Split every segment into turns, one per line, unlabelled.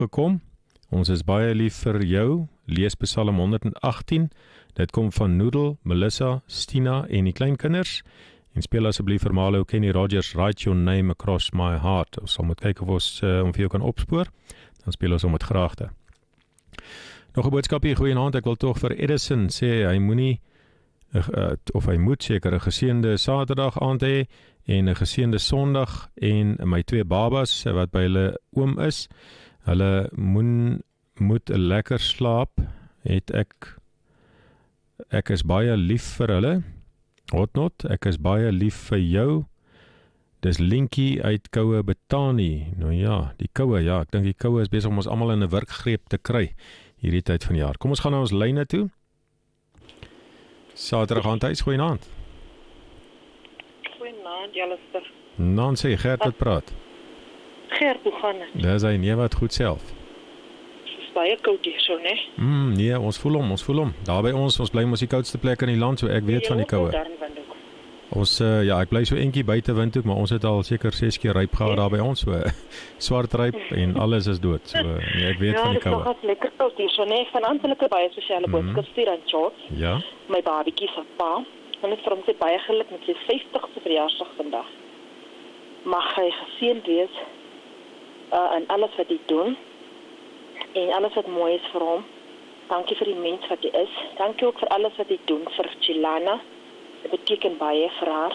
gekom. Ons is baie lief vir jou. Lees Psalm 118. Dit kom van Noodle, Melissa, Stina en die kleinkinders. En speel asseblief vir Marlo Kenny Rogers, Write Your Name Across My Heart. Ons sal moet kyk of ons om vir jou kan opspoor. Dan speel ons om het graagte. Nog 'n boodskapie, goeienaand. Ek wil tog vir Edison sê, hy moenie of hy moet seker 'n geseënde Saterdag aand hê en 'n geseënde Sondag en my 2 babas wat by hulle oom is. Hulle moet 'n lekker slaap. Ek is baie lief vir hulle. Hotnot, ek is baie lief vir jou. Dis Linkie uit Koue Betani. Nou ja, die koue, ja, ek dink die koue is besig om ons almal in 'n werkgreep te kry hierdie tyd van die jaar. Kom ons gaan na ons lyne toe. Saterdag aand huis, goeienaand.
Goeienaand, Jalister.
Nancy, Gert wat praat.
Gert, hoe gaan dit?
Dis hy, nee wat goed self.
Het is baie koud hier so, né?
Nee, ons voel hom. Daar by ons bly mos die koudste plek in die land, so ek weet van die koue. Ons, ja, ek bly so eentjie buite windhoek, maar ons het al seker 6 keer ryp gehad daar by ons, so swart ryp en alles is dood, so nee, ek weet van die koue.
Ja, dit is lekker koud hier so, né? Vanaand ek baie sosiale boodskap stuur aan George.
Ja.
My babatjie se pa, en ek vir hom sê baie geluk met sy 50ste verjaarsdag vandag. Mag hy geseënd wees in alles wat hy doen en alles wat mooi is vir hom. Dankie vir die mens wat hy is. Dankie ook vir alles wat hy doen vir Chilana. Dit beteken baie vir haar.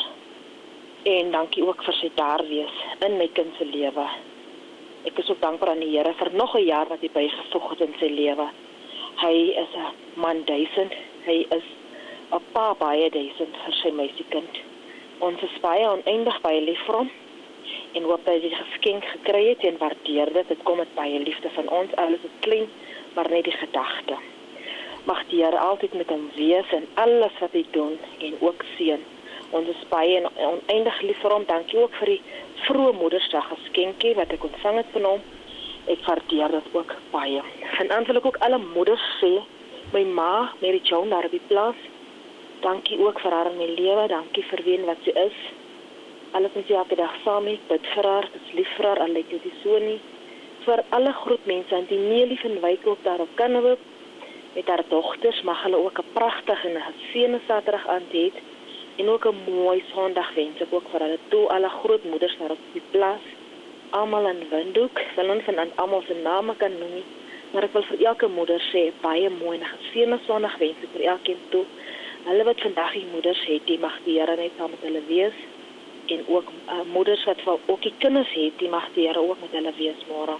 En dankie ook vir sy daar wees in my kind se lewe. Ek is ook dankbaar aan die Here vir nog 'n jaar wat hy bygevoeg het in sy lewe. Hy is 'n man duisend. Hy is 'n pa baie duisend vir sy meisiekind. Ons is baie oneindig baie lief vir hom. En hoop dat hy die geskenk gekry het en waardeer dit. Dit kom met baie liefde van ons. Alles is klein, maar net die gedagte. Mag die Here altyd met hom wees in alles wat hy doen en ook seën. Ons is baie oneindig lief vir hom. Dankie ook vir die vroeë Moedersdag geskenkie wat ek ontvang het van hom. Ek waardeer dit ook baie. En wil ek ook alle moeders sê, my ma, Mary Joan daar op die plaas, dankie ook vir haar in my lewe. Dankie vir wie en wat sy is. Alles met sy elke dag saam mee, bid vir haar, is lief vir haar, al lyk dit so nie. Vir alle groot mense, en die Neelie van Wyk ook daar op Kannewip, met haar dogters, mag hulle ook 'n pragtige en 'n geseënde Saterdag aand hê, en ook 'n mooi Sondag wens ek ook vir hulle toe, alle grootmoeders daar op die plaas, almal in Windhoek, wil ons van almal se name kan noem nie, maar ek wil vir elke moeder sê, baie mooi en 'n geseënde Sondag wens ek vir elkeen toe. Hulle wat vandag die moeders het, die mag die Here net saam met hulle wees. En ook moeders wat ook die kinders het, die mag die Here ook met hulle wees môre.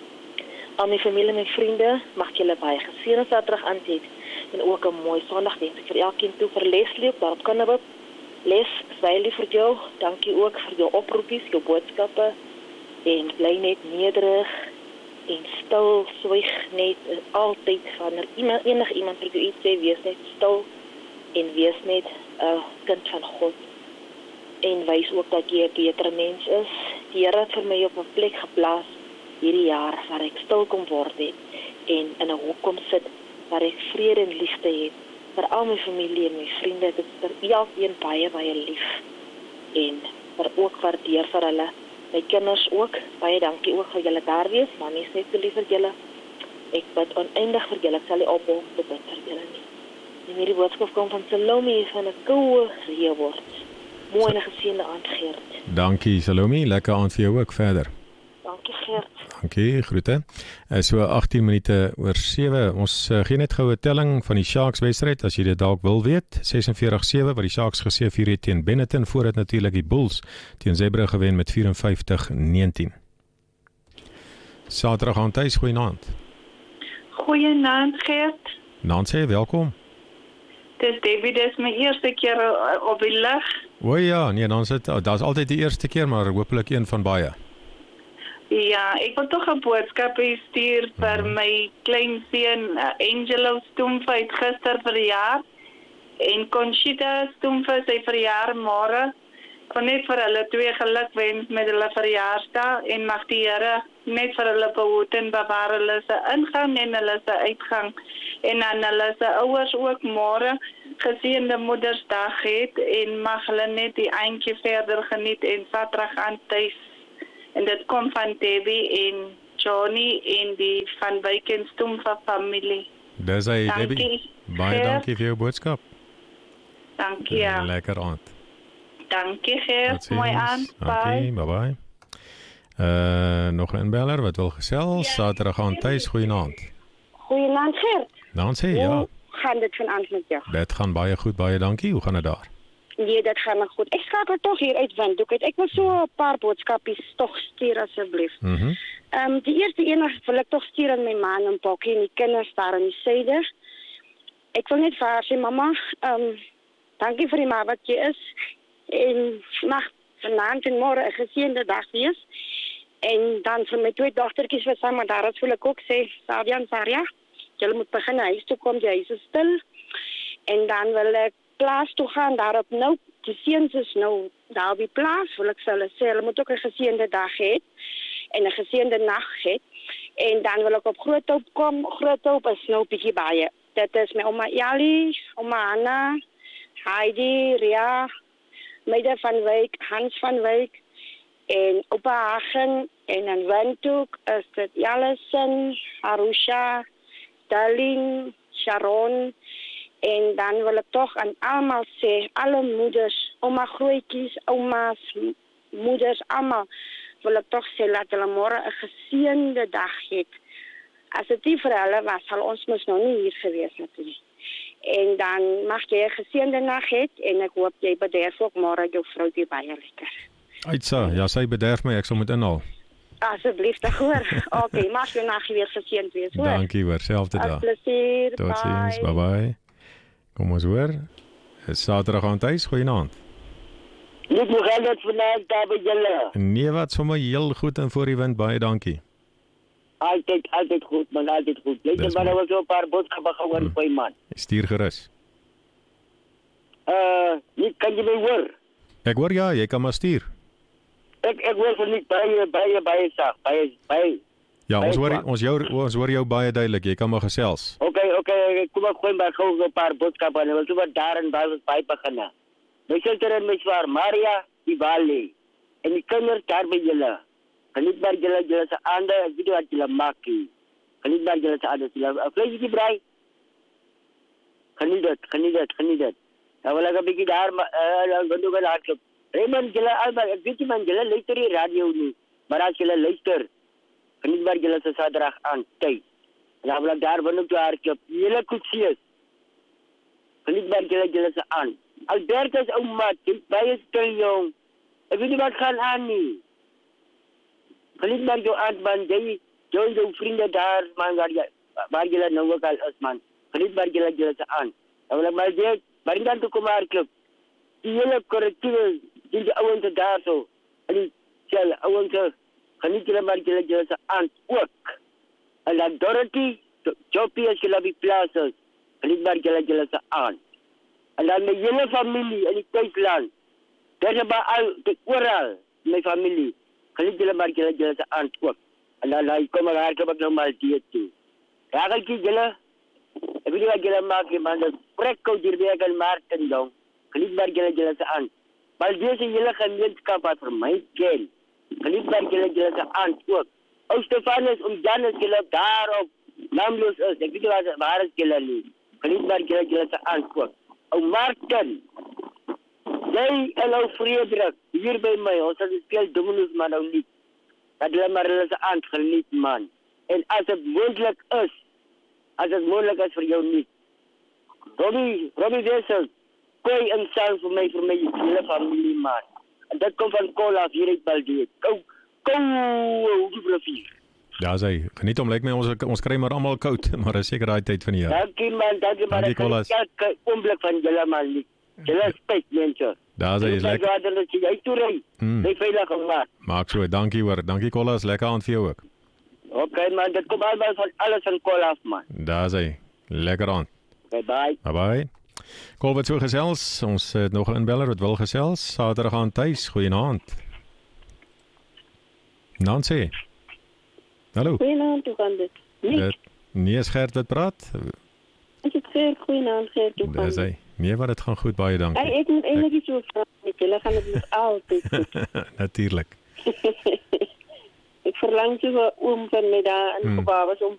Al my familie, my vriende, mag julle baie geseënde Saterdag aand hê en ook 'n mooi Sondag wens ek vir elkeen toe. Vir Leslie ook daar op Kannewip. Les, baie lief vir jou. Dankie ook vir jou oproepies, jou boodskappe en bly net nederig en stil, swyg net altyd wanneer enige iemand vir jou iets sê, wees net stil en wees net 'n kind van God. En wys ook dat jy 'n beter mens is. Die Here het vir my op 'n plek geplaas hierdie jaar waar ek stil kom word het en in 'n hoek kom sit waar ek vrede en liefde het vir al my familie en my vriende. Dit is vir elkeen baie baie lief en vir ook waardeer vir hulle. My kinders ook, baie dankie ook vir julle daar wees, maar nie net so lief vir julle. Ek bid oneindig vir julle, ek sal nie ophou te bid vir julle nie. En hierdie boodskap kom van Salome van 'n koue reëword. Mooi en geseënde aand, Gert.
Dankie, Salome. Lekker aand vir jou ook verder.
Dankie, Gert.
Dankie, groete. So 18 minute oor 7. Ons gee net gou 'n telling van die Sharks wedstryd as jy dit dalk wil weet. 46-7 wat die Sharks geseëvier het teen Benetton, voordat natuurlik die Bulls teen Zeebrugge gewen met 54-19. Saterdag aand huis, goeienaand.
Goeienaand, Gert.
Nancy, welkom.
Dis Debbie, dis my eerste keer op die lig.
O ja, nee, dan sit daar's altyd die eerste keer, maar hopelik een van baie.
Ja, ek wil tog 'n boodskap stuur vir my kleinseun Angelo Stoomfe het gister verjaar en Conchita Stoomfe sy verjaar môre. Ek wil net vir hulle twee geluk wens met hulle verjaarsdag en mag die Here net vir hulle behoed en bewaar hulle se ingang en hulle se uitgang en aan hulle se ouers ook môre geseënde Moedersdag het en mag hulle net die eindjie verder geniet en Saterdag aan tuis. En dit kom van Debbie en Johnny en die Van Wyk en Stoomva familie.
Dis hy, Debbie.
Dankie.
Baie
Geert.
dankie vir jou boodskap.
Dankie, ja.
Lekker aand.
Dankie, Geert.
Totsiens.
Mooi aan.
Dankie,
Bye.
bye. Nog 'n inbeller wat wil gesels. Saterdag aand tuis, goeienaand.
Goeienaand, Gert.
Nancy, ja.
Hoe gaan dit vanaand met jou?
Dit gaan baie goed, baie dankie. Hoe gaan dit daar?
Nee, dit gaan nog goed. Ek skakel tog hier uit Windhoek. Ek wil so 'n paar boodskapies tog stuur asseblief. Die eerste een wil ek tog stuur aan my man en Pokkie en die kinders daar in die suide. Ek wil net vir haar sê, mamma, dankie vir die ma wat jy is. En mag vanaand en môre 'n geseënde dag wees. En dan vir my twee dogtertjies wat saam met daar is, wil ek ook sê, Sadia en Saria, julle moet begin huis toe kom, die huis is stil. En dan wil ek plaas toe gaan, daarop nou, die seuns is nou daar op die plaas, wil ek vir hulle sê, hulle moet ook 'n geseënde dag hê en 'n geseënde nag hê. En dan wil ek op Groothoop kom. Groothoop is nou bietjie baie. Dit is my ouma Jali, ouma Anna, Heidi, Ria, Meide van Wyk, Hans van Wyk en oupa Hagen en in Windhoek is dit Jallison, Arusha, Darling, Sharon. En dan wil ek tog aan almal sê, alle moeders, ouma grootjies, ouma's, moeders, almal, wil ek tog sê, laat hulle môre 'n geseënde dag hê. As dit nie vir hulle was, sal ons mos nou nie hier gewees het nie. En dan mag jy 'n geseënde nag hê, en ek hoop jy bederf ook môre jou vroukie baie lekker.
Uitsa, ja, sy bederf my, ek sal moet inhaal.
Asseblief, te hoor. Okay, mag jou nag weer geseënd wees, hoor.
Dankie hoor, selfde dag.
Al plesier,
Totsiens,
bye.
bye. Kom ons hoor. Is Saterdag aand tuis, goeienaand.
Niet hoe gaat het vanavond daar bij julle?
Nee, wat sommer heel goed en voor die wind, baie dankie.
Altijd goed, man, altijd goed. Weet je,
Dis
maar
mooi.
er was zo'n paar boodschappen gewoon voor je man.
Stuur gerus.
Niet, kan je mij horen?
Ek hoor ja, jy kan maar stuur.
Ik wil voor niet bij zaak, bij.
Ja, ons
Baie
hoor jou baie duidelik, jy kan maar gesels.
Oké, kom maar gewoon bij gewoon zo'n paar boodschappen. En we zullen daar en daar bij beginnen. Mijn zuster en mijn zwaar, Maria, die Bali. En die kinderen daar bij jullie. Geniet maar jullie zijn ander, ik weet wat jullie maken. Geniet maar jullie zijn ander. Vleesje die brei. Geniet het. Dan wil ik een beetje daar, dan doe ik een hardloop. Raymond, jullie allemaal, ik weet niet man, jullie luisteren die radio niet. Maar als jullie luisteren, geniet maar jullie zijn zaterdag aan tijd. En dan wil ik daar van op de hardloop. Jullie koetsies. Geniet maar jullie zijn aan. Albertus ouma, dit baie stil jong. Ek weet nie wat gaan aan nie. Geniet maar jou aan man, jy jou vriende daar man waar jy nou ook al is man. Geniet maar jy se aan. Dan wil ek maar weet, maar nie dan toe kom maar klop. Die hele korrektiewe, die ouens daar so. En die sel ouens, geniet jy maar jy se aan ook. En dan Dorothy, Joppie as jy op die plaas is. Geniet maar jy se aan. En dan mijn hele familie in die thuisland. Dat is maar oral, mijn familie. Geniet jullie maar jullie zijn aan ook. En dan kom ik haar, kom ik nog maar die toe. Raak jullie, ik weet niet wat jullie maken, man. Dat spreekkoud hier weer aan Maarten dan. Geniet maar jullie zijn aan. Maar deze hele gemeenschap wat voor mij kent. Geniet maar jullie zijn aan ook. Ook Stefanus om Janus jullie daarop naamloos is. Ik weet niet waar is jullie niet. Geniet maar jullie zijn aan ook. O Martin, jy en ou Frederik, hier by my, ons het speel dominos maar nou niet. Dat hulle maar hulle se aand geniet man. En as het moontlik is vir jou nie. Robbie Wessel, kooi en sang vir my hele familie man. En dit kom van Kolaf hier uit Baldeet. Die profiel.
Ja, sy, geniet hom, lyk my ons kry maar almal koud, maar is seker daai tyd van die jaar.
Dankie man, dankie man.
Dankie, Kolas.
Elke oomblik van julle man nie. Julle spyt mense.
Daar is lekker.
Jy toe ry. Jy veilig gemaak.
Maak so, dankie hoor. Dankie Kolas, lekker aand vir jou ook.
Okay man, dit kom almal van alles van Kol af man.
Daar is hy. Lekker aand.
Okay, bye.
Bye. Kol wat so gesels, ons het nog 'n inbeller wat wil gesels. Saterdag aan tuis, goeienaand. Nancy. Hallo.
Goeienaand, hoe gaan dit?
Nee, is Gert wat praat?
Ek het Gert, goeienaand Gert, hoe gaan
Dis hy. Nee, wat dit gaan goed, baie dankie.
Ek moet eintlik iets oor vra met julle, gaan dit nog altyd goed.
Natuurlik.
Ek
verlang so 'n oom van my daar in Gebabas om